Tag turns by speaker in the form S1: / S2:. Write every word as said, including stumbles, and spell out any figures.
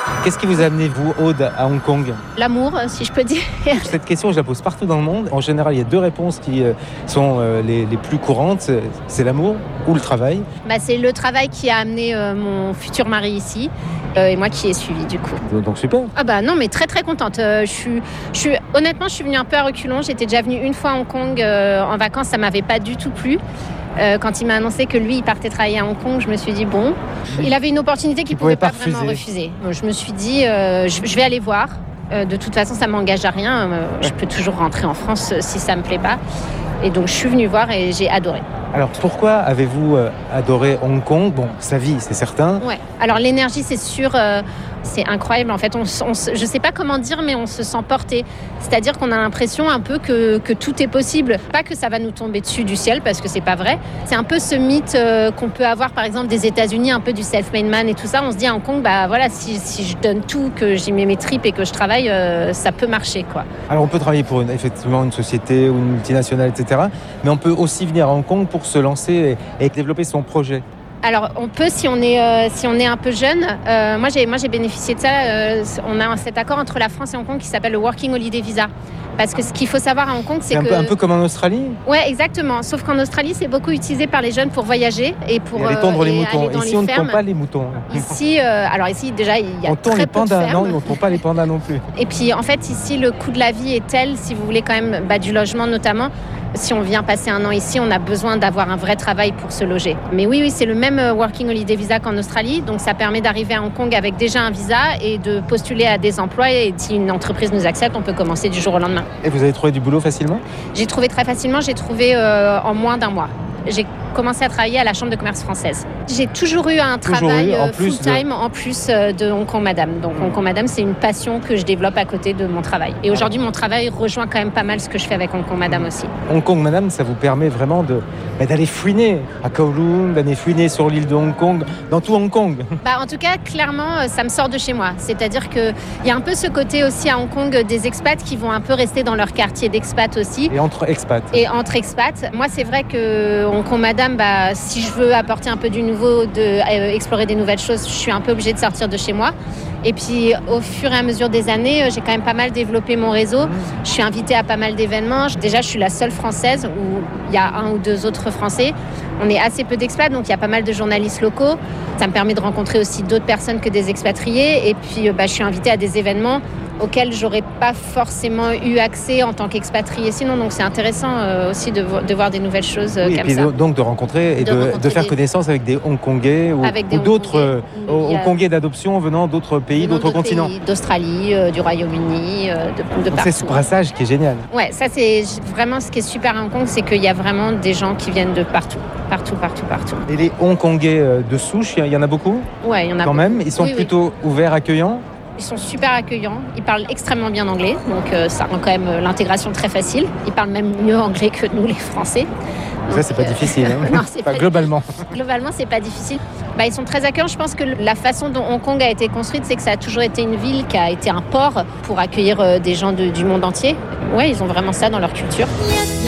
S1: Qu'est-ce qui vous a amené, vous, Aude, à Hong Kong ?
S2: L'amour, si je peux dire.
S1: Cette question, je la pose partout dans le monde. En général, il y a deux réponses qui euh, sont euh, les, les plus courantes. C'est l'amour ou le travail ?
S2: Bah, c'est le travail qui a amené euh, mon futur mari ici euh, et moi qui ai suivi du coup.
S1: Donc super.
S2: Ah bah non, mais très très contente. Euh, je suis, je suis, honnêtement, je suis venue un peu à reculons. J'étais déjà venue une fois à Hong Kong euh, en vacances, ça m'avait pas du tout plu. Euh, quand il m'a annoncé que lui, il partait travailler à Hong Kong, je me suis dit bon, il avait une opportunité qu'il ne pouvait pas, pas vraiment refuser. Je me suis dit, euh, je, je vais aller voir. Euh, de toute façon, ça m'engage à rien. Euh, je peux toujours rentrer en France euh, si ça me plaît pas. Et donc, je suis venue voir et j'ai adoré.
S1: Alors, pourquoi avez-vous euh, adoré Hong Kong ? Bon, sa vie, c'est certain.
S2: Ouais. Alors, l'énergie, c'est sûr, euh, c'est incroyable. En fait, on, on, je ne sais pas comment dire, mais on se sent porté. C'est-à-dire qu'on a l'impression un peu que, que tout est possible. Pas que ça va nous tomber dessus du ciel, parce que c'est pas vrai. C'est un peu ce mythe euh, qu'on peut avoir, par exemple, des États-Unis, un peu du self-made man et tout ça. On se dit à Hong Kong, bah voilà, si, si je donne tout, que j'y mets mes tripes et que je travaille, euh, ça peut marcher, quoi.
S1: Alors, on peut travailler pour une, effectivement une société ou une multinationale, et cetera. Mais on peut aussi venir à Hong Kong pour se lancer et, et développer son projet.
S2: Alors, on peut si on est, euh, si on est un peu jeune. Euh, moi, j'ai, moi, j'ai bénéficié de ça. Euh, on a cet accord entre la France et Hong Kong qui s'appelle le Working Holiday Visa. Parce que ce qu'il faut savoir à Hong Kong, c'est,
S1: c'est un
S2: que...
S1: peu, un peu comme en Australie ?
S2: Ouais, exactement. Sauf qu'en Australie, c'est beaucoup utilisé par les jeunes pour voyager et pour
S1: et aller tondre
S2: euh,
S1: les moutons.
S2: Aller dans
S1: ici,
S2: les
S1: on
S2: fermes.
S1: ne tond pas les moutons.
S2: Ici, euh, alors ici, déjà, il y a
S1: on tond
S2: très
S1: les
S2: peu
S1: pandas,
S2: de fermes.
S1: non, on ne tond pas les pandas non plus.
S2: Et puis, en fait, ici, le coût de la vie est tel, si vous voulez quand même, bah, du logement notamment. Si on vient passer un an ici, on a besoin d'avoir un vrai travail pour se loger. Mais oui, oui, c'est le même Working Holiday Visa qu'en Australie. Donc, ça permet d'arriver à Hong Kong avec déjà un visa et de postuler à des emplois. Et si une entreprise nous accepte, on peut commencer du jour au lendemain.
S1: Et vous avez trouvé du boulot facilement ?
S2: J'ai trouvé très facilement. J'ai trouvé euh, en moins d'un mois. J'ai commencé à travailler à la Chambre de commerce française. J'ai toujours eu un
S1: toujours
S2: travail
S1: eu, en
S2: full-time
S1: de...
S2: en plus de Hong Kong Madame. Donc Hong Kong Madame, c'est une passion que je développe à côté de mon travail. Et aujourd'hui, mon travail rejoint quand même pas mal ce que je fais avec Hong Kong Madame aussi.
S1: Hong Kong Madame, ça vous permet vraiment de, bah, d'aller fouiner à Kowloon, d'aller fouiner sur l'île de Hong Kong, dans tout Hong Kong.
S2: Bah, en tout cas, clairement, ça me sort de chez moi. C'est-à-dire qu'il y a un peu ce côté aussi à Hong Kong des expats qui vont un peu rester dans leur quartier d'expat aussi.
S1: Et entre expats.
S2: Et entre expats. Moi, c'est vrai que Hong Kong Madame, bah, si je veux apporter un peu du nouveau, de, euh, explorer des nouvelles choses, je suis un peu obligée de sortir de chez moi. Et puis, au fur et à mesure des années, j'ai quand même pas mal développé mon réseau. Je suis invitée à pas mal d'événements. Déjà, je suis la seule Française où il y a un ou deux autres Français. On est assez peu d'expats, donc il y a pas mal de journalistes locaux. Ça me permet de rencontrer aussi d'autres personnes que des expatriés. Et puis, bah, je suis invitée à des événements auxquels j'aurais pas forcément eu accès en tant qu'expatrié sinon. Donc c'est intéressant euh, aussi de, vo- de voir des nouvelles choses euh,
S1: oui,
S2: comme
S1: et puis
S2: ça.
S1: Donc de rencontrer et de,
S2: de, rencontrer
S1: de faire
S2: des...
S1: connaissance avec des Hongkongais ou,
S2: des
S1: ou d'autres euh,
S2: a...
S1: Hongkongais d'adoption venant d'autres pays, venant d'autres, d'autres continents.
S2: Pays, d'Australie, euh, du Royaume-Uni, euh, de, de
S1: Donc
S2: partout.
S1: C'est ce brassage qui est génial.
S2: Ouais, ça c'est vraiment ce qui est super à Hong Kong, c'est qu'il y a vraiment des gens qui viennent de partout. Partout, partout, partout.
S1: Et les Hongkongais de souche, il y en a beaucoup ?
S2: Ouais, il y en a
S1: Quand
S2: beaucoup.
S1: même, ils sont
S2: oui,
S1: plutôt
S2: oui.
S1: ouverts, accueillants ?
S2: Ils sont super accueillants, ils parlent extrêmement bien anglais, donc euh, ça rend quand même l'intégration très facile. Ils parlent même mieux anglais que nous les Français.
S1: Donc, ça c'est pas euh... difficile, hein.
S2: Non, c'est
S1: enfin,
S2: pas
S1: globalement.
S2: Difficile. Globalement c'est pas difficile. Bah, ils sont très accueillants, je pense que la façon dont Hong Kong a été construite, c'est que ça a toujours été une ville qui a été un port pour accueillir euh, des gens de, du monde entier. Ouais, ils ont vraiment ça dans leur culture.